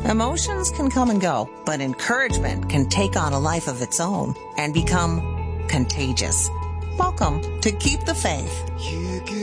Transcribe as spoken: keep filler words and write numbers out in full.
Emotions can come and go, but encouragement can take on a life of its own and become contagious. Welcome to Keep the Faith.